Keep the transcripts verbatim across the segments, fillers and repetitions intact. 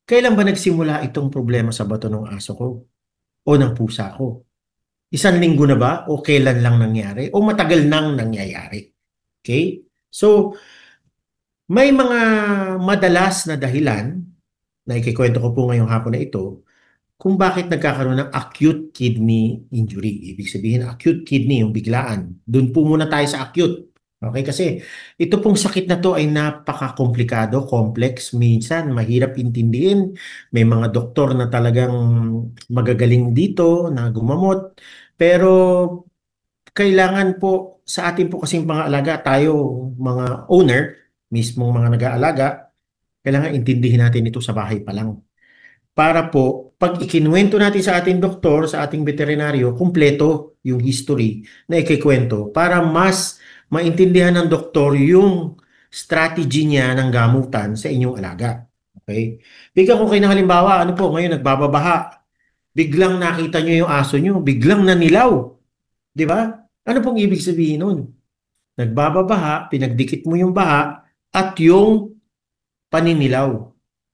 Kailan ba nagsimula itong problema sa bato ng aso ko o ng pusa ko? Isang linggo na ba o kailan lang nangyari o matagal nang nangyayari? Okay? So, may mga madalas na dahilan na ikikwento ko po ngayong hapon na ito kung bakit nagkakaroon ng acute kidney injury. Ibig sabihin, acute kidney, yung biglaan. Doon po muna tayo sa acute. Okay, kasi ito pong sakit na to ay napaka-komplikado, complex, minsan mahirap intindihin. May mga doktor na talagang magagaling dito na gumamot. Pero kailangan po sa atin po kasing mga alaga, tayo mga owner, mismong mga nag-aalaga, kailangan intindihin natin ito sa bahay pa lang para po pag ikinuwento natin sa ating doktor, sa ating veterinaryo, kumpleto yung history na ikikwento para mas maintindihan ng doktor yung strategy niya ng gamutan sa inyong alaga. Okay? Bigyan ko kayo ng halimbawa, ano po, ngayon nagbababaha. Biglang nakita nyo yung aso nyo, biglang nanilaw. Di ba? Ano pong ibig sabihin nun? Nagbababaha, pinagdikit mo yung baha at yung paninilaw.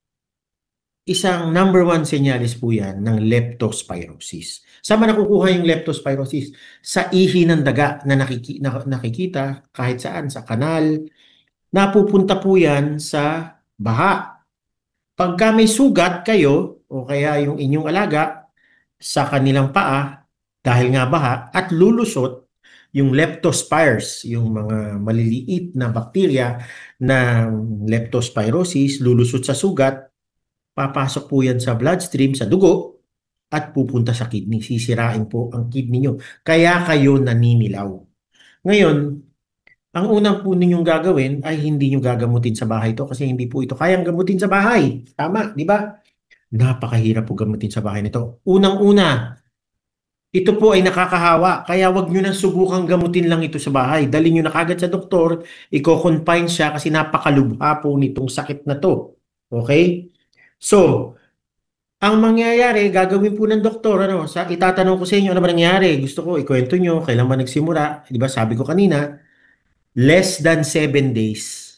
Isang number one senyalis po yan ng leptospirosis. Saan man nakukuha yung leptospirosis? Sa ihi ng daga na nakiki- na- nakikita kahit saan, sa kanal. Napupunta po yan sa baha. Pagka may sugat kayo o kaya yung inyong alaga sa kanilang paa dahil nga baha at lulusot yung leptospires, yung mga maliliit na bakterya na leptospirosis, lulusot sa sugat, papasok po yan sa bloodstream, sa dugo, at pupunta sa kidney. Sisirain po ang kidney nyo. Kaya kayo naninilaw. Ngayon, ang unang po ninyong gagawin ay hindi nyo gagamutin sa bahay to kasi hindi po ito kayang gamutin sa bahay. Tama, di ba? Napakahirap po gamutin sa bahay nito. Unang-una, ito po ay nakakahawa. Kaya wag nyo nang subukang gamutin lang ito sa bahay. Dali nyo na kagad sa doktor, i-confine siya kasi napakalubha po nitong sakit na to. Okay? So, ang mangyayari, gagawin po ng doktor, ano, sa itatanong ko sa inyo, ano ba nangyayari? Gusto ko, ikwento nyo, kailan ba nagsimula? Di ba, sabi ko kanina, less than seven days,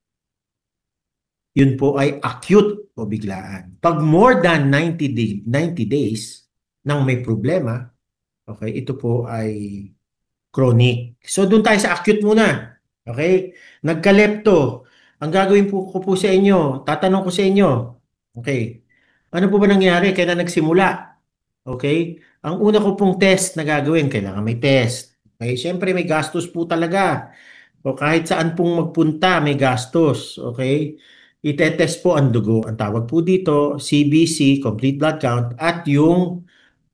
yun po ay acute o biglaan. Pag more than ninety, day, ninety days nang may problema, okay, ito po ay chronic. So, doon tayo sa acute muna. Okay? Nagkalepto. Ang gagawin po ko po sa inyo, tatanong ko sa inyo, okay, ano po ba nangyari? Kailan nagsimula? Okay? Ang una ko pong test na gagawin, kailangan may test. Okay? Siyempre may gastos po talaga. O kahit saan pong magpunta, may gastos. Okay? Itetest po ang dugo. Ang tawag po dito, C B C, Complete Blood Count, at yung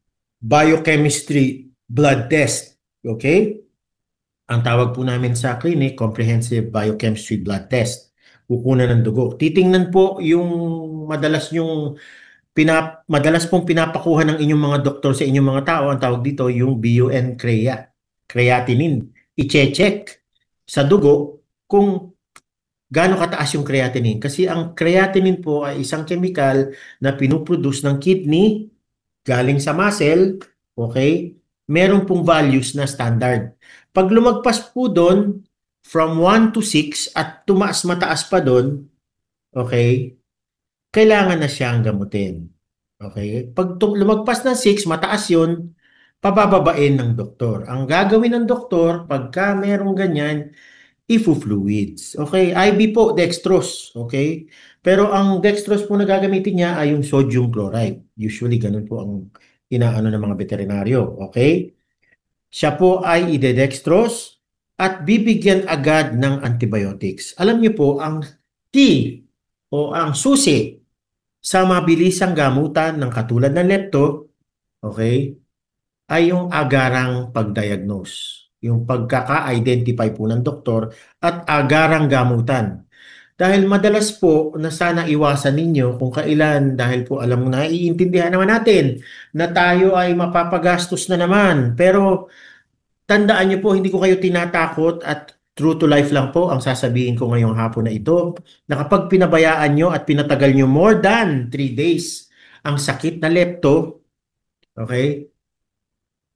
biochemistry blood test. Okay? Ang tawag po namin sa clinic, Comprehensive Biochemistry Blood Test. Kukunan ng dugo. Titingnan po yung madalas yung pinap madalas pong pinapakuha ng inyong mga doktor sa inyong mga tao, ang tawag dito yung B U N crea, creatinine. I-check sa dugo kung gaano kataas yung creatinine. Kasi ang creatinine po ay isang chemical na pinuproduce ng kidney galing sa muscle, okay? Meron pong values na standard. Pag lumagpas po doon, from one to six at tumaas mataas pa doon, okay? Kailangan na siyang gamutin. Okay? Pag tum- lumagpas ng six, mataas yun, pabababain ng doktor. Ang gagawin ng doktor, pagka merong ganyan, ifu-fluids. Okay? I V po, dextrose. Okay? Pero ang dextrose po na gagamitin niya ay yung sodium chloride. Usually, ganun po ang inaano ng mga veterinaryo. Okay? Siya po ay ide-dextrose at bibigyan agad ng antibiotics. Alam niyo po, ang key o ang susi sa mabilisang gamutan ng katulad ng lepto, okay, ay yung agarang pagdiagnose. Yung pagkaka-identify po ng doktor at agarang gamutan. Dahil madalas po na sana iwasan ninyo kung kailan dahil po alam mo na, iintindihan naman natin na tayo ay mapapagastos na naman. Pero tandaan niyo po, hindi ko kayo tinatakot at true to life lang po ang sasabihin ko ngayong hapon na ito na kapag pinabayaan nyo at pinatagal nyo more than three days ang sakit na lepto, okay,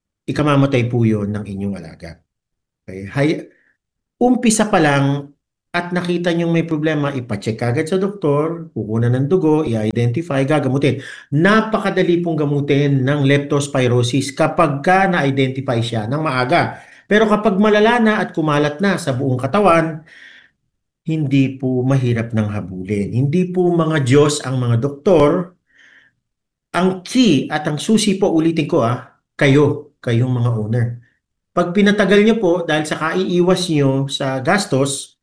ikamamatay po yun ng inyong alaga. Okay? Hay, umpisa pa lang, at nakita niyong may problema, ipacheck agad sa doktor, kukunan ng dugo, i-identify, gagamutin. Napakadali pong gamutin ng leptospirosis kapag ka na-identify siya ng maaga. Pero kapag malala na at kumalat na sa buong katawan, hindi po mahirap ng habulin. Hindi po mga Diyos ang mga doktor. Ang key at ang susi po, ulitin ko ah, kayo, kayong mga owner. Pag pinatagal niyo po dahil sa kaiiwas niyo sa gastos,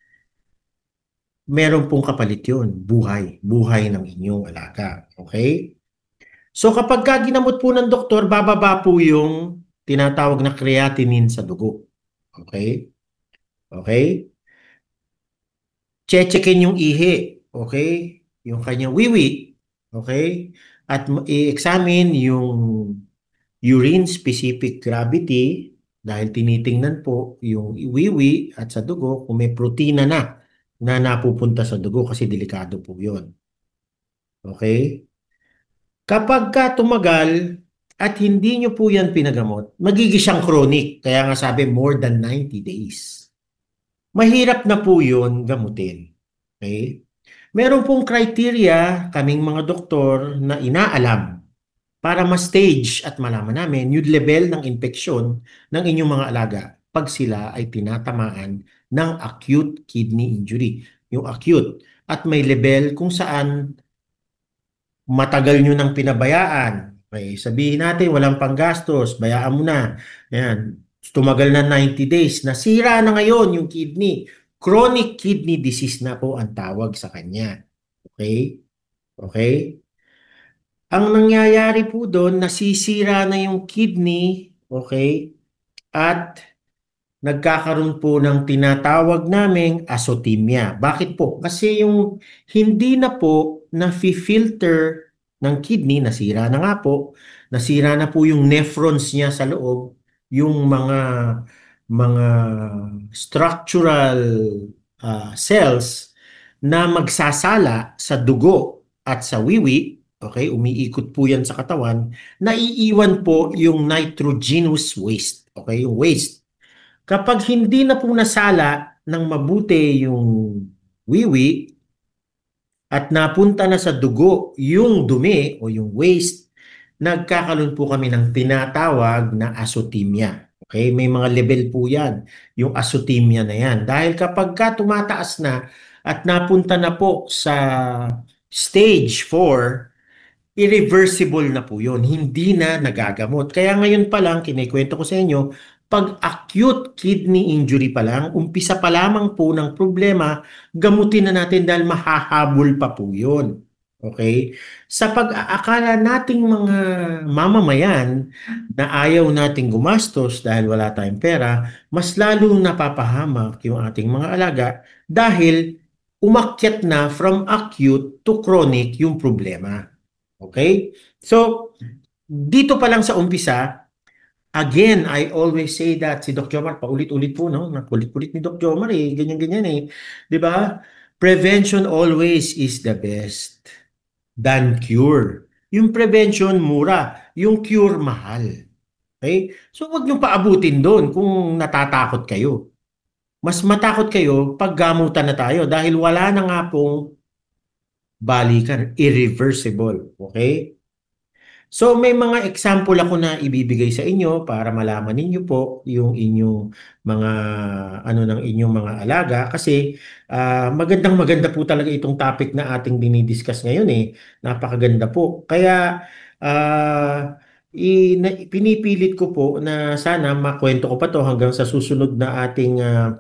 meron pong kapalit yun. Buhay. Buhay ng inyong alaga. Okay? So kapag ka ginamot po ng doktor, bababa po yung tinatawag na creatinine sa dugo. Okay? Okay? Chechekin yung ihi. Okay? Yung kanyang wiwi. Okay? At i-examine yung urine specific gravity dahil tinitingnan po yung wiwi at sa dugo kung may protina na na napupunta sa dugo kasi delikado po yun. Okay? Kapag ka tumagal at hindi nyo po yan pinagamot, magiging siyang chronic. Kaya nga sabi, more than ninety days. Mahirap na po yun gamutin. Okay? Meron pong criteria kaming mga doktor na inaalam para ma-stage at malaman namin yung level ng infeksyon ng inyong mga alaga pag sila ay tinatamaan ng acute kidney injury. Yung acute. At may level kung saan matagal nyo nang pinabayaan. Okay, sabihin natin, walang panggastos, bayaan mo na. Ayan, tumagal na ninety days, nasira na ngayon yung kidney. Chronic kidney disease na po ang tawag sa kanya. Okay? Okay? Ang nangyayari po doon, nasisira na yung kidney, okay? At nagkakaroon po ng tinatawag naming azotemia. Bakit po? Kasi yung hindi na po na-filter ng kidney, nasira na nga po, nasira na po yung nephrons niya sa loob, yung mga mga structural uh, cells na magsasala sa dugo at sa wiwi, okay, umiikot po yan sa katawan, naiiwan po yung nitrogenous waste, okay, yung waste. Kapag hindi na po nasala ng mabuti yung wiwi at napunta na sa dugo yung dumi o yung waste, nagkakaroon po kami ng tinatawag na azotemia. Okay, may mga level po yan, yung azotemia na yan. Dahil kapag ka tumataas na at napunta na po sa stage four, irreversible na po yun. Hindi na nagagamot. Kaya ngayon pa lang, kinikwento ko sa inyo, pag acute kidney injury pa lang, umpisa pa lamang po ng problema, gamutin na natin dahil mahahabol pa po yun. Okay? Sa pag-aakala nating mga mamamayan na ayaw nating gumastos dahil wala tayong pera, mas lalong napapahamak yung ating mga alaga dahil umakyat na from acute to chronic yung problema. Okay? So, dito pa lang sa umpisa, again, I always say that si Doc Jomar, paulit-ulit po, no? Nakulit-ulit ni Doc Jomar eh, ganyan-ganyan eh. Di ba? Prevention always is the best than cure. Yung prevention, mura. Yung cure, mahal. Okay? So, huwag niyong paabutin doon kung natatakot kayo. Mas matakot kayo pag gamutan na tayo dahil wala na nga pong balikan, irreversible. Okay? So may mga example ako na ibibigay sa inyo para malaman ninyo po yung inyong mga ano ng inyong mga alaga kasi uh, magandang maganda po talaga itong topic na ating dinidiscuss ngayon eh. Napakaganda po. Kaya uh, i, na, pinipilit ko po na sana makwento ko pa to hanggang sa susunod na ating uh,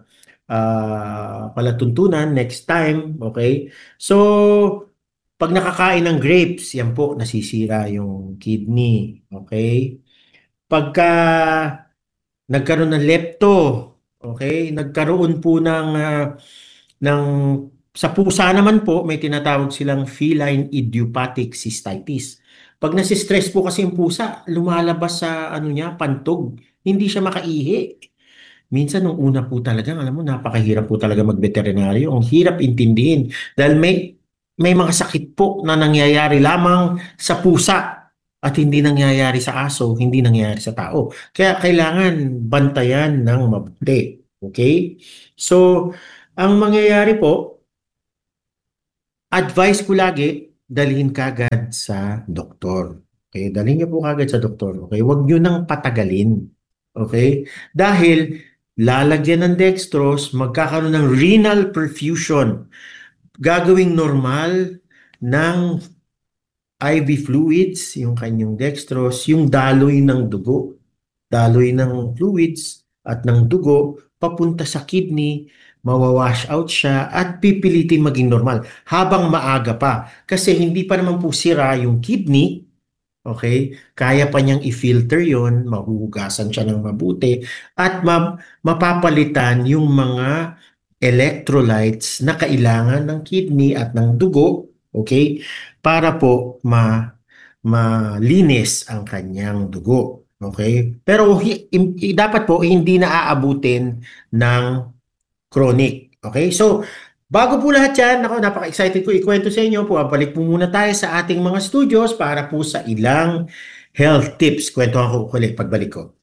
uh, palatuntunan next time. Okay? So pag nakakain ng grapes, yan po, nasisira yung kidney. Okay? Pagka nagkaroon ng lepto, okay? Nagkaroon po ng, uh, ng sa pusa naman po, may tinatawag silang feline idiopathic cystitis. Pag nasistress po kasi yung pusa, lumalabas sa ano niya, pantog. Hindi siya makaihi. Minsan nung una po talaga, alam mo, napakahirap po talaga mag-veterinaryo. Ang hirap intindihin dahil may may mga sakit po na nangyayari lamang sa pusa at hindi nangyayari sa aso, hindi nangyayari sa tao. Kaya kailangan bantayan ng mabuti. Okay? So, Ang mangyayari po, advice ko lagi, dalhin kagad sa doktor. Okay, dalhin niyo po kagad sa doktor. Okay, huwag niyo nang patagalin. Okay? Dahil lalagyan ng dextrose, magkakaroon ng renal perfusion. Gagawing normal ng I V fluids, yung kanyang dextrose, yung daloy ng dugo, daloy ng fluids at ng dugo papunta sa kidney, mawawash out siya at pipilitin maging normal habang maaga pa. Kasi hindi pa naman po sira yung kidney, okay? Kaya pa niyang i-filter yon, mahuhugasan siya ng mabuti at ma mapapalitan yung mga electrolytes na kailangan ng kidney at ng dugo, okay? Para po ma malinis ang kanyang dugo. Okay? Pero hi- im- i- dapat po hindi na aabutin ng chronic. Okay? So, bago po lahat yan, ako, napaka-excited ko ikwento sa inyo po. Balik po muna tayo sa ating mga studios para po sa ilang health tips. Kwento ako ulit pagbalik ko.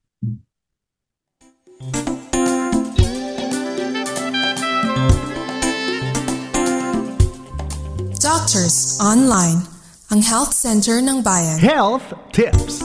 Doctors Online, ang health center ng bayan. Health tips.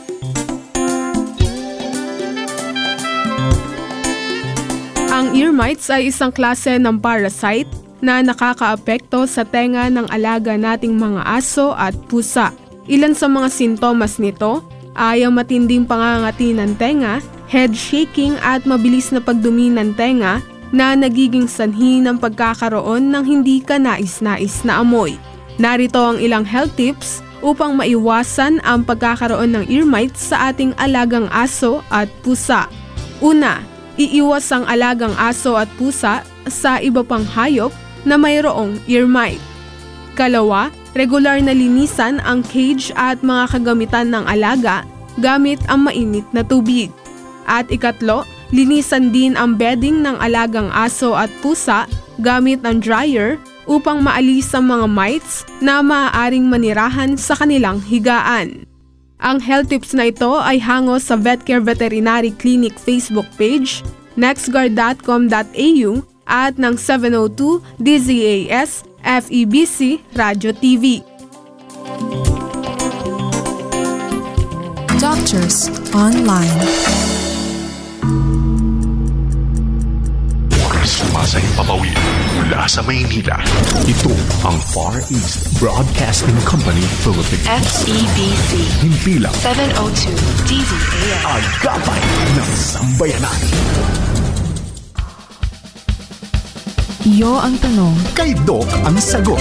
Ang ear mites ay isang klase ng parasite na nakakaapekto sa tenga ng alaga nating mga aso at pusa. Ilan sa mga sintomas nito ay ang matinding pangangati ng tenga, head shaking at mabilis na pagdumi ng tenga na nagiging sanhi ng pagkakaroon ng hindi kanais-nais na amoy. Narito ang ilang health tips upang maiwasan ang pagkakaroon ng ear mites sa ating alagang aso at pusa. Una, iiwas ang alagang aso at pusa sa iba pang hayop na mayroong ear mite. Kalawa, regular na linisan ang cage at mga kagamitan ng alaga gamit ang mainit na tubig. At ikatlo, linisan din ang bedding ng alagang aso at pusa gamit ang dryer upang maalis ang mga mites na maaaring manirahan sa kanilang higaan. Ang health tips na ito ay hango sa VetCare Veterinary Clinic Facebook page, nextguard dot com dot a u at ng seven oh two D Z A S F E B C Radio T V. Doctors Online. Sumasay papawid mula sa Maynila. Ito ang Far East Broadcasting Company Philippines. F E B C Himpilang seven oh two D Z A S. Agapay ng Sambayanan. Iyo ang tanong. Kay Doc ang sagot.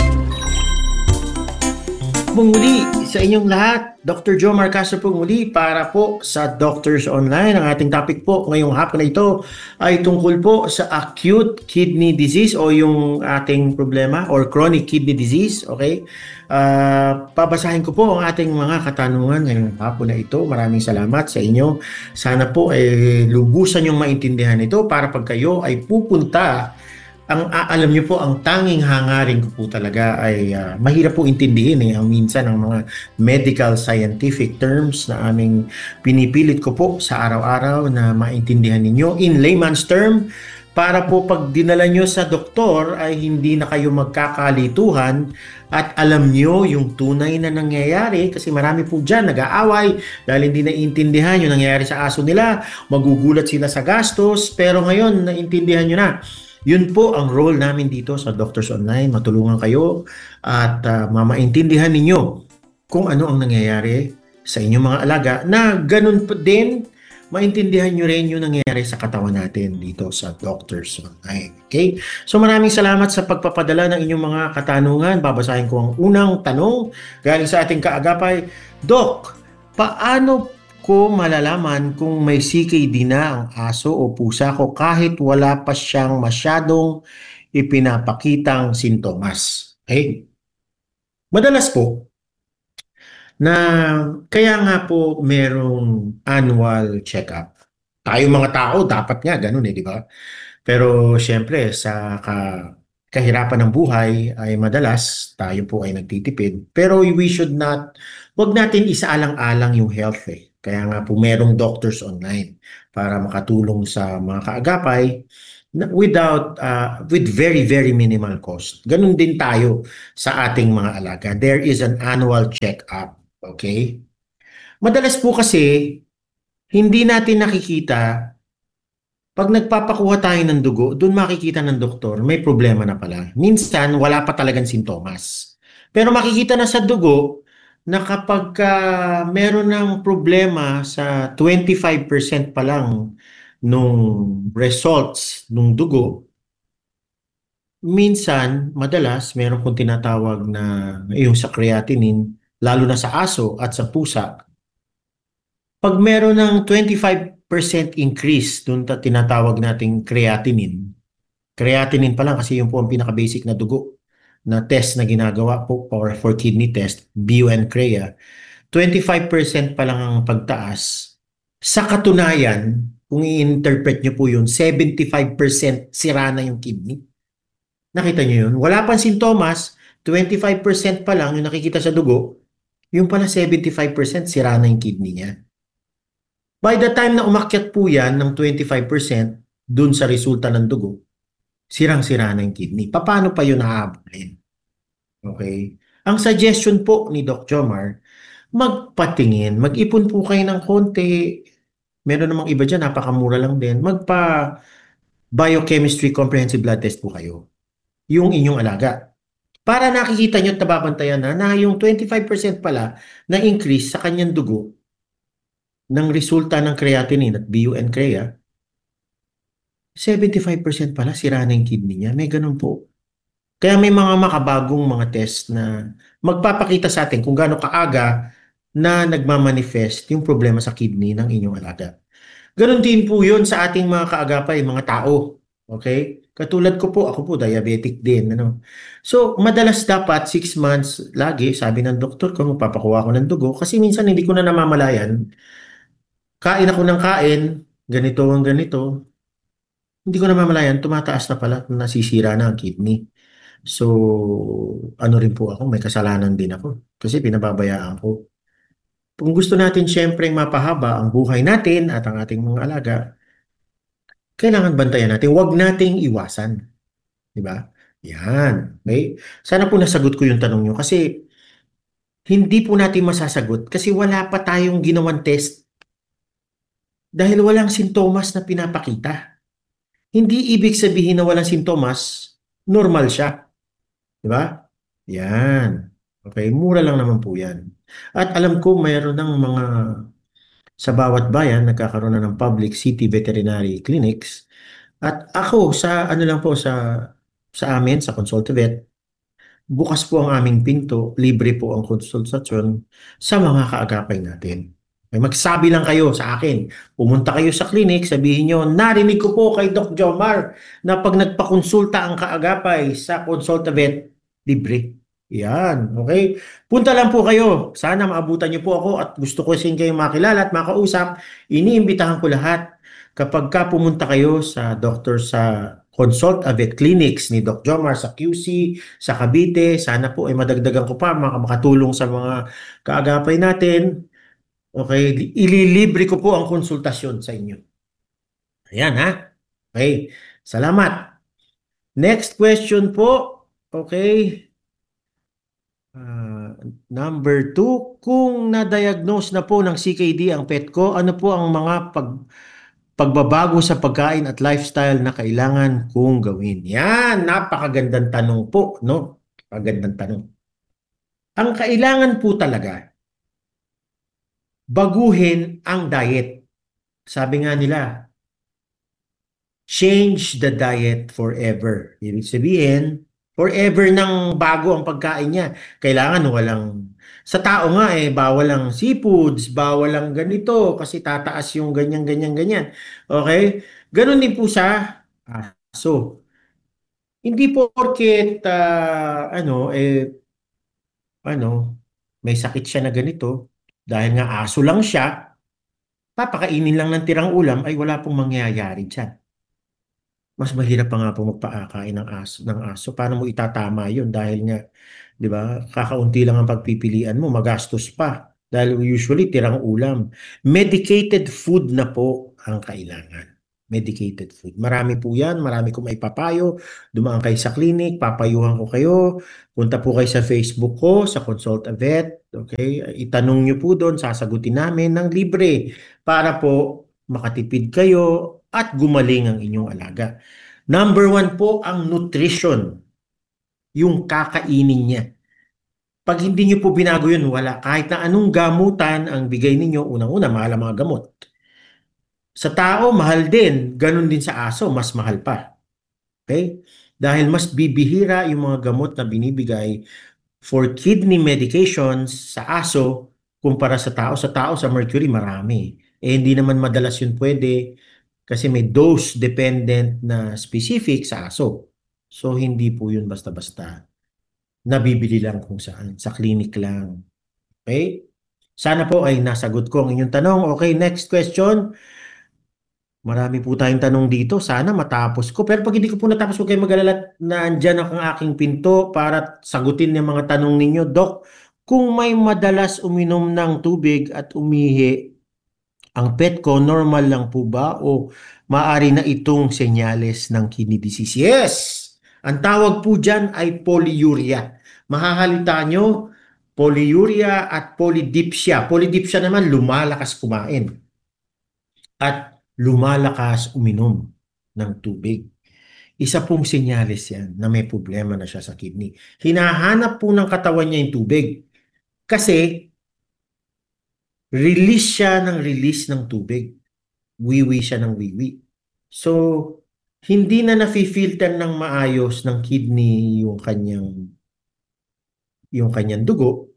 Muli sa inyong lahat, Doctor Joe Marcaso po muli para po sa Doctors Online. Ang ating topic po ngayong hapon na ito ay tungkol po sa acute kidney disease o yung ating problema or chronic kidney disease. Okay? Uh, pabasahin ko po ang ating mga katanungan ngayong hapon na ito. Maraming salamat sa inyo. Sana po ay lubusan yung maintindihan ito para pag kayo ay pupunta. Ang uh, alam niyo po, ang tanging hangarin ko po talaga ay uh, mahirap po intindihin eh, ang minsan ang mga medical scientific terms na aming pinipilit ko po sa araw-araw na maintindihan ninyo in layman's term para po pag dinala nyo sa doktor ay hindi na kayo magkakalituhan at alam nyo yung tunay na nangyayari kasi marami po dyan nag-aaway dahil hindi naiintindihan yung nangyayari sa aso nila, magugulat sila sa gastos pero ngayon naintindihan nyo na. Yun po ang role namin dito sa Doctors Online. Matulungan kayo at uh, mamaintindihan ninyo kung ano ang nangyayari sa inyong mga alaga na ganun pa din maintindihan nyo rin yung nangyayari sa katawan natin dito sa Doctors Online. Okay? So maraming salamat sa pagpapadala ng inyong mga katanungan. Babasahin ko ang unang tanong galing sa ating kaagapay. Doc, paano ko malalaman kung may C K D na ang aso o pusa ko kahit wala pa siyang masyadong ipinapakitang sintomas? Okay? Madalas po na kaya nga po merong annual check-up. Tayo mga tao dapat nga ganun eh, di ba? Pero syempre sa ka kahirapan ng buhay ay madalas tayo po ay nagtitipid. Pero we should not, wag natin isaalang-alang yung health eh. Kaya nga po merong Doctors Online para makatulong sa mga kaagapay na- without uh, with very very minimal cost. Ganun din tayo sa ating mga alaga. There is an annual check-up, okay? Madalas po kasi hindi natin nakikita pag nagpapakuha tayo ng dugo, doon makikita ng doktor, may problema na pala. Minsan, wala pa talagang sintomas. Pero makikita na sa dugo na kapag ah, meron ng problema sa twenty-five percent pa lang nung results nung dugo, minsan, madalas, meron kong tinatawag na yung sa creatinine, lalo na sa aso at sa pusa, pag meron ng twenty-five percent increase dun ta tinatawag nating creatinine, creatinine pa lang kasi yun po ang pinaka-basic na dugo na test na ginagawa po for, for kidney test, B U N C R E A, twenty-five percent pa lang ang pagtaas. Sa katunayan, kung i-interpret nyo po yun, seventy-five percent sira na yung kidney. Nakita nyo yun? Wala pang sintomas, twenty-five percent pa lang yung nakikita sa dugo, yung pala seventy-five percent sira na yung kidney niya. By the time na umakyat po yan ng twenty-five percent dun sa resulta ng dugo, sirang-sira na yung kidney. Paano pa yun naaabulin? Okay? Ang suggestion po ni Doc Jomar, magpatingin, mag-ipon po kayo ng konti. Meron namang iba dyan, napakamura lang din. Magpa biochemistry comprehensive blood test po kayo. Yung inyong alaga. Para nakikita nyo at nababantayan na na yung twenty-five percent pala na increase sa kanyang dugo ng resulta ng creatinine at B U N C R E A, seventy-five percent pala sira na yung kidney niya. May ganun po. Kaya may mga makabagong mga test na magpapakita sa atin kung gaano kaaga na nagmamanifest yung problema sa kidney ng inyong alaga. Ganon din po yun sa ating mga kaagapay, mga tao. Okay? Katulad ko po, ako po diabetic din. Ano? So, madalas dapat six months, lagi, sabi ng doktor ko, magpapakuha ako ng dugo kasi minsan hindi ko na namamalayan. Kain ako ng kain, ganito ang ganito. Hindi ko namamalayan, tumataas na pala, nasisira na ang kidney. So, ano rin po ako, may kasalanan din ako. Kasi pinababayaan ko. Kung gusto natin syempre mapahaba ang buhay natin at ang ating mga alaga, kailangan bantayan natin. Huwag nating iwasan. Di ba? Yan. Okay? Sana po nasagot ko yung tanong nyo kasi hindi po natin masasagot kasi wala pa tayong ginawang test dahil walang sintomas na pinapakita. Hindi ibig sabihin na walang sintomas, normal siya. Di ba? Yan. Okay, mura lang naman po yan. At alam ko mayroon ng mga sa bawat bayan nagkakaroon na ng public city veterinary clinics. At ako sa ano lang po sa sa amin sa Consultavet, bukas po ang aming pinto, libre po ang konsultasyon sa mga kaagapay natin. May magsabi lang kayo sa akin, pumunta kayo sa clinic, sabihin nyo, narinig ko po kay Doc Jomar na pag nagpakonsulta ang kaagapay sa Consultavet, libre. Yan, okay? Punta lang po kayo. Sana maabutan niyo po ako at gusto ko sin kayo makilala at makausap. Iniimbitahan ko lahat kapag ka pumunta kayo sa doctor sa Consult Avet Clinics ni Doc Jomar sa Q C, sa Cavite. Sana po ay madagdagan ko pa, makatulong sa mga kaagapay natin. Okay, ililibre ko po ang konsultasyon sa inyo. Ayan ha. Okay, salamat. Next question po. Okay. Uh, number two, kung na-diagnose na po ng C K D ang pet ko, ano po ang mga pag, pagbabago sa pagkain at lifestyle na kailangan kong gawin? Yan, napakagandang tanong po, no? Napakagandang tanong. Ang kailangan po talaga, baguhin ang diet. Sabi nga nila, change the diet forever. Ibig sabihin, forever nang bago ang pagkain niya. Kailangan walang, sa tao nga eh, bawal ang seafoods, bawal ang ganito, kasi tataas yung ganyan, ganyan, ganyan. Okay? Ganon din po sa aso. Hindi po porket, uh, ano, eh, ano, may sakit siya na ganito, dahil nga aso lang siya, papakainin lang ng tirang ulam, ay wala pong mangyayari dyan. Mas mahirap pa nga po magpaakain ng aso, ng aso. Paano mo itatama yun? Dahil nga, di ba, kakaunti lang ang pagpipilian mo, magastos pa. Dahil usually tirang ulam. Medicated food na po ang kailangan. medicated food. Marami po yan, marami kong maipapayo. Dumaan kayo sa clinic, papayuhan ko kayo. Punta po kayo sa Facebook ko, sa Consult a Vet. Okay? Itanong nyo po doon, sasagutin namin ng libre para po makatipid kayo at gumaling ang inyong alaga. Number one po, ang nutrition. Yung kakainin niya. Pag hindi nyo po binago yun, wala. Kahit na anong gamutan ang bigay ninyo, unang-una, mahal ang mga gamot. Sa tao, mahal din. Ganon din sa aso, mas mahal pa. Okay? Dahil mas bibihira yung mga gamot na binibigay for kidney medications sa aso kumpara sa tao. Sa tao, sa mercury, marami. Eh, hindi naman madalas yun pwede kasi may dose-dependent na specific sa aso. So, hindi po yun basta-basta. Nabibili lang kung saan. Sa clinic lang. Okay? Sana po ay nasagot ko ang inyong tanong. Okay, next question. Marami po tayong tanong dito. Sana matapos ko. Pero pag hindi ko po natapos, huwag kayong mag-alala na andyan ang aking pinto para sagutin yung mga tanong ninyo. Dok, kung may madalas uminom ng tubig at umihi, ang pet ko, normal lang po ba? O maaari na itong senyales ng kidney disease? Yes! Ang tawag po dyan ay polyuria. Mahahalita nyo, polyuria at polydipsia. Polydipsia naman, lumalakas kumain. At lumalakas uminom ng tubig. Isa pong senyales yan na may problema na siya sa kidney. Hinahanap po ng katawan niya yung tubig kasi release siya ng release ng tubig. Wiwi siya ng wiwi. So, hindi na nafi-filter ng maayos ng kidney yung kanyang yung kanyang dugo.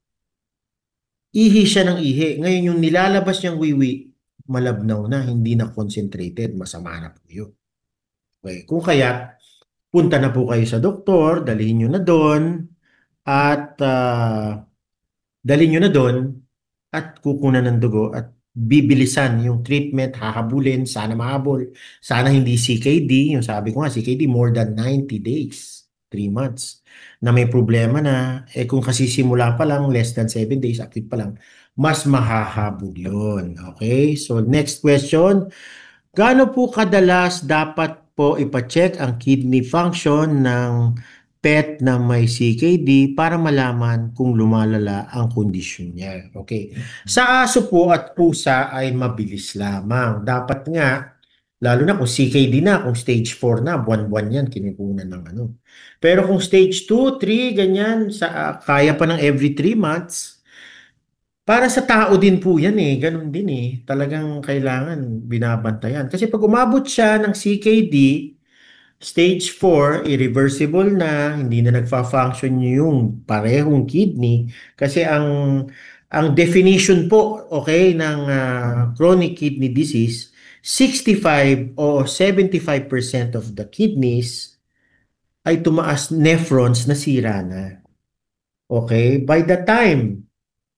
Ihi siya ng ihi. Ngayon yung nilalabas niyang wiwi, malabnaw na, hindi na concentrated, masama na po yun. Okay. Kung kaya, punta na po kayo sa doktor, dalhin nyo na doon, at uh, dalhin nyo na doon, at kukunan ng dugo, at bibilisan yung treatment, hahabulin, sana mahabol, sana hindi C K D, yung sabi ko nga, C K D, more than ninety days, three months, na may problema na, eh kung kasisimula pa lang, less than seven days, acute pa lang, mas mahahabol yun. Okay? So, next question. Gaano po kadalas dapat po ipacheck ang kidney function ng pet na may C K D para malaman kung lumalala ang kondisyon niya? Okay. Sa aso po at pusa ay mabilis lamang. Dapat nga, lalo na kung C K D na, kung stage four na, buwan-buwan yan, kinikunan ng ano. Pero kung stage two, three, ganyan, sa, uh, kaya pa ng every three months, para sa tao din po yan eh, ganun din eh. Talagang kailangan binabantayan. Kasi pag umabot siya ng C K D, stage four, irreversible na, hindi na nagfa-function yung parehong kidney. Kasi ang ang definition po, okay, ng uh, chronic kidney disease, sixty-five o seventy-five percent of the kidneys ay tumaas nephrons na sira na. Okay? By the time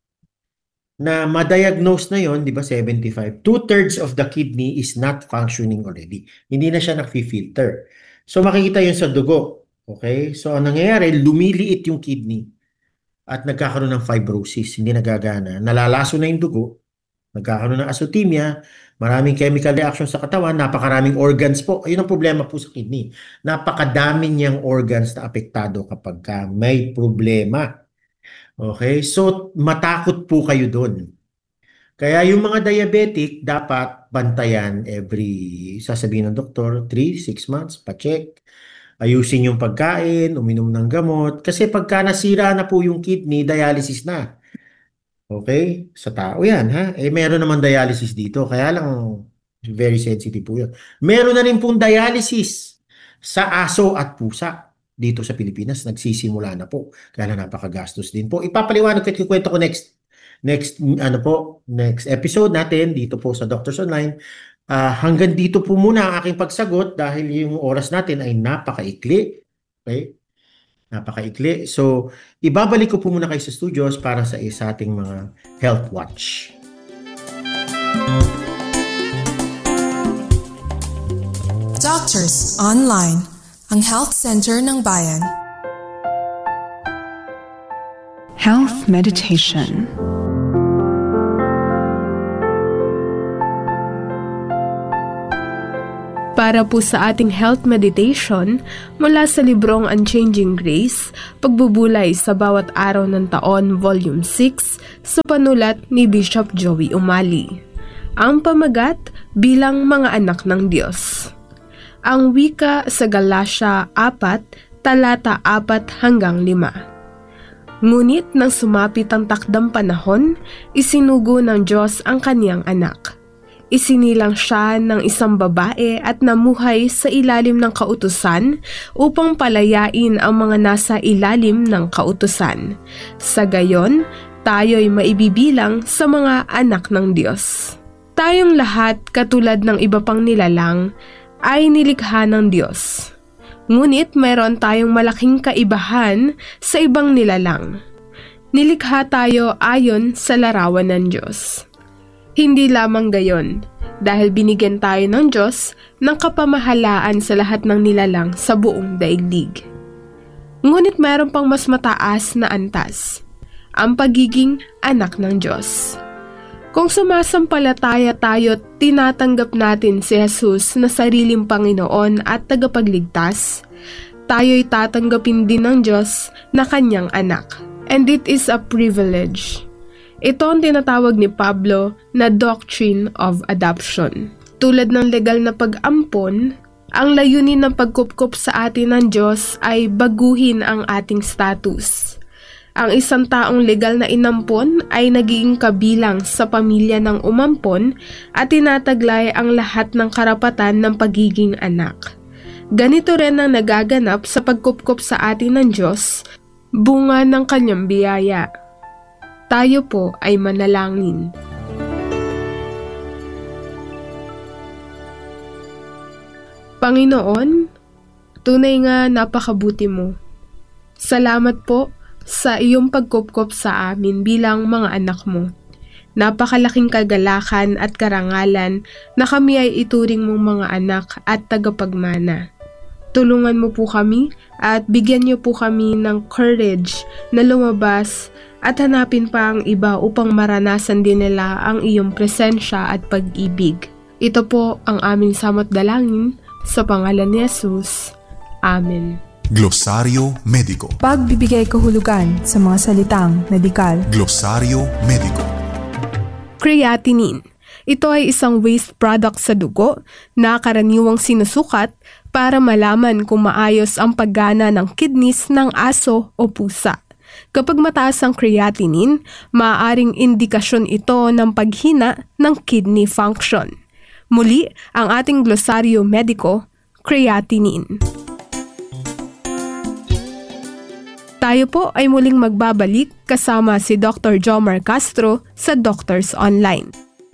na ma-diagnose na yon, di ba, seventy-five, two-thirds of the kidney is not functioning already. Hindi na siya nag-filter. So, makikita yun sa dugo. Okay? So, ang nangyayari, lumiliit yung kidney at nagkakaroon ng fibrosis. Hindi nagagana. Nalalaso na yung dugo. Nagkakaroon ng azotemia. Maraming chemical reaction sa katawan. Napakaraming organs po. Ayun ang problema po sa kidney. Napakadami niyang organs na apektado kapag ka may problema. Okay? So, matakot po kayo doon. Kaya yung mga diabetic, dapat bantayan every, sasabihin ng doktor, three, six months, pa-check. Ayusin yung pagkain, uminom ng gamot. Kasi pagka nasira na po yung kidney, dialysis na. Okay? Sa tao yan, ha? Eh, meron naman dialysis dito. Kaya lang, very sensitive po yun. Meron na rin pong dialysis sa aso at pusa. Dito sa Pilipinas, nagsisimula na po. Kaya na napakagastos din po. Ipapaliwanag at kikwento ko next next ano po, next episode natin dito po sa Doctors Online. Uh, hanggang dito po muna ang aking pagsagot dahil yung oras natin ay napakaikli. Okay? Napakaikli. So, ibabalik ko po muna kayo sa studios para sa isa ating mga Health Watch. Doctors Online, ang Health Center ng Bayan. Health Meditation. Para po sa ating health meditation mula sa librong Unchanging Grace, Pagbubulay sa Bawat Araw ng Taon, Volume six, sa panulat ni Bishop Joey Umali. Ang pamagat, bilang mga anak ng Diyos. Ang wika sa Galatia four, talata four hanggang lima. Ngunit nang sumapit ang takdang panahon, isinugo ng Diyos ang kaniyang anak. Isinilang siya ng isang babae at namuhay sa ilalim ng kautusan upang palayain ang mga nasa ilalim ng kautusan. Sa gayon, tayo'y maibibilang sa mga anak ng Diyos. Tayong lahat, katulad ng iba pang nilalang, ay nilikha ng Diyos. Ngunit mayroon tayong malaking kaibahan sa ibang nilalang. Nilikha tayo ayon sa larawan ng Diyos. Hindi lamang gayon, dahil binigyan tayo ng Diyos ng kapamahalaan sa lahat ng nilalang sa buong daigdig. Ngunit mayroon pang mas mataas na antas, ang pagiging anak ng Diyos. Kung sumasampalataya tayo, tinatanggap natin si Jesus na sariling Panginoon at tagapagligtas, tayo'y tatanggapin din ng Diyos na kanyang anak. And it is a privilege. Ito ang tinatawag ni Pablo na doctrine of adoption. Tulad ng legal na pag-ampon, ang layunin ng pagkupkup sa atin ng Diyos ay baguhin ang ating status. Ang isang taong legal na inampon ay nagiging kabilang sa pamilya ng umampon at tinataglay ang lahat ng karapatan ng pagiging anak. Ganito rin ang nagaganap sa pagkupkup sa atin ng Diyos, bunga ng kanyang biyaya. Tayo po ay manalangin. Panginoon, tunay nga napakabuti mo. Salamat po sa iyong pagkupkop sa amin bilang mga anak mo. Napakalaking kagalakan at karangalan na kami ay ituring mong mga anak at tagapagmana. Tulungan mo po kami at bigyan niyo po kami ng courage na lumabas at hanapin pa ang iba upang maranasan din nila ang iyong presensya at pag-ibig. Ito po ang aming samot dalangin sa pangalan ni Jesus. Amen. Glosaryo Mediko. Pagbibigay kahulugan sa mga salitang medikal. Glosaryo Mediko. Creatinine. Ito ay isang waste product sa dugo na karaniwang sinusukat para malaman kung maayos ang paggana ng kidneys ng aso o pusa. Kapag mataas ang creatinine, maaaring indikasyon ito ng paghina ng kidney function. Muli, ang ating glosaryo mediko, creatinine. Tayo po ay muling magbabalik kasama si Doctor Jomar Castro sa Doctors Online.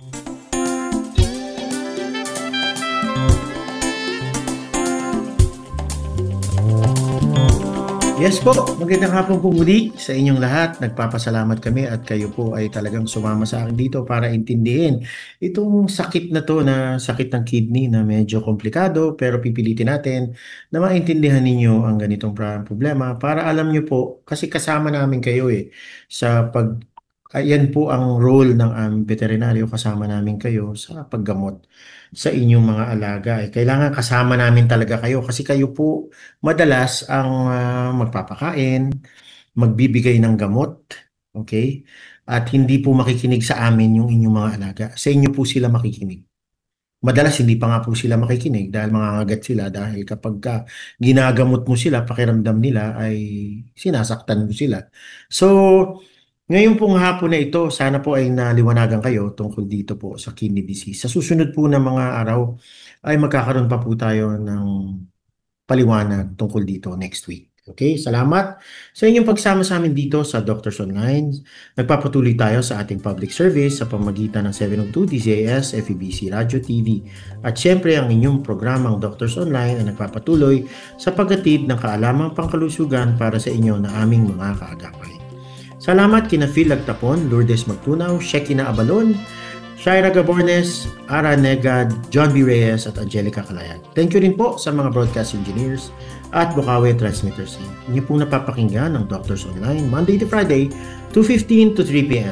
Yes po, magandang hapon po muli sa inyong lahat. Nagpapasalamat kami at kayo po ay talagang sumama sa akin dito para intindihin itong sakit na to na sakit ng kidney na medyo komplikado, pero pipilitin natin na maintindihan ninyo ang ganitong problema para alam nyo po, kasi kasama namin kayo eh sa pag Ayan po ang role ng aming veterinaryo, kasama namin kayo sa paggamot sa inyong mga alaga. Eh, kailangan kasama namin talaga kayo kasi kayo po madalas ang uh, magpapakain, magbibigay ng gamot, okay? At hindi po makikinig sa amin yung inyong mga alaga. Sa inyo po sila makikinig. Madalas hindi pa nga po sila makikinig dahil mangangagat sila, dahil kapag ka ginagamot mo sila, pakiramdam nila ay sinasaktan mo sila. So, ngayon pong hapon na ito, sana po ay naliwanagan kayo tungkol dito po sa kidney disease. Sa susunod po na mga araw ay magkakaroon pa po tayo ng paliwanag tungkol dito next week. Okay, salamat sa inyong pagsama sa amin dito sa Doctors Online. Nagpapatuloy tayo sa ating public service sa pamamagitan ng seven oh two D Z A S, F E B C Radio T V. At syempre ang inyong programang Doctors Online ay nagpapatuloy sa paghatid ng kaalamang pangkalusugan para sa inyo na aming mga kaagapay. Salamat kina Phil Lagtapon, Lourdes Magtunaw, Shekina Abalon, Shaira Gabornes, Ara Negad, John B. Reyes at Angelica Calayag. Thank you rin po sa mga broadcast engineers at Bukawe transmitters. Inyo pong napapakinggan ng Doctors Online Monday to Friday, two fifteen to three p.m.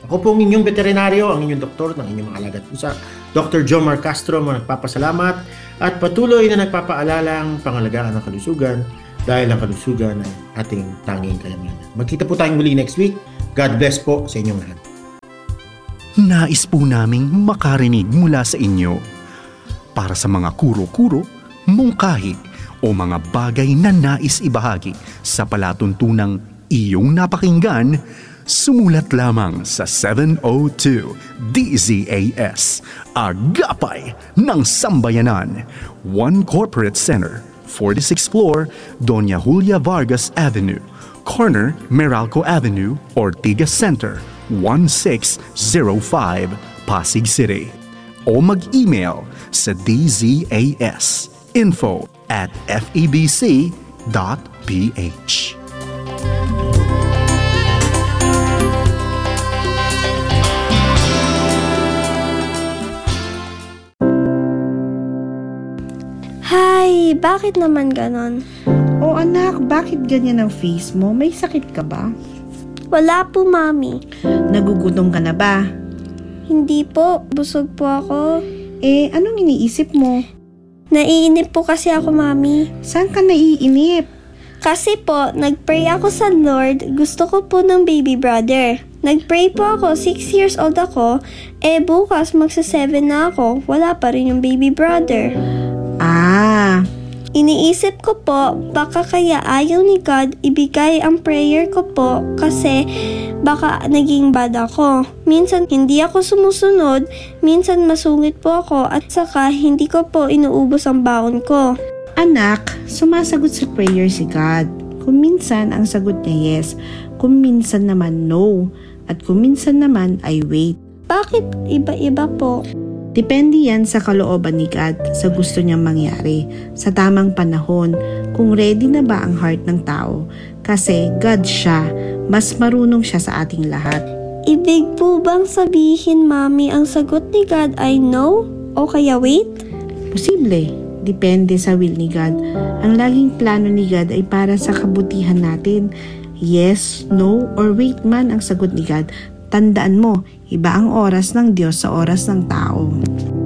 Ako po ang inyong veterinaryo, ang inyong doktor ng inyong mga alagat pusa, Doctor Jomar Castro, mo nagpapasalamat at patuloy na nagpapaalala ang pangalagaan ng kalusugan dahil ang kalusugan ay ating tanging kayamanan. Magkita po tayong muli next week. God bless po sa inyong lahat. Nais po naming makarinig mula sa inyo. Para sa mga kuro-kuro, mungkahi o mga bagay na nais ibahagi sa palatuntunang iyong napakinggan, sumulat lamang sa seven oh two D Z A S, Agapay ng Sambayanan, One Corporate Center, forty-sixth floor, Doña Julia Vargas Avenue, corner Meralco Avenue, Ortigas Center, one six zero five, Pasig City. O mag-email sa d z a s info at f e b c dot p h. Hi, bakit naman ganon? O anak, bakit ganyan ang face mo? May sakit ka ba? Wala po, Mami. Nagugutom ka na ba? Hindi po, busog po ako. Eh, anong iniisip mo? Naiinip po kasi ako, Mami. Saan ka naiinip? Kasi po, nagpray ako sa Lord, gusto ko po ng baby brother. Nagpray po ako, six years old ako, eh bukas magsa seven na ako, wala pa rin yung baby brother. Ah, iniisip ko po, baka kaya ayaw ni God ibigay ang prayer ko po kasi baka naging bad ako. Minsan hindi ako sumusunod, minsan masungit po ako at saka hindi ko po inuubos ang baon ko. anak, sumasagot sa prayer si God. Kung minsan ang sagot niya yes, kung minsan naman no, at kung minsan naman ay wait. Bakit iba-iba po? Depende yan sa kalooban ni God, sa gusto niyang mangyari, sa tamang panahon, kung ready na ba ang heart ng tao. Kasi God siya, mas marunong siya sa ating lahat. Ibig po bang sabihin, Mami, ang sagot ni God ay no o kaya wait? Posible, depende sa will ni God. Ang laging plano ni God ay para sa kabutihan natin. Yes, no, or wait man ang sagot ni God. Tandaan mo, iba ang oras ng Diyos sa oras ng tao.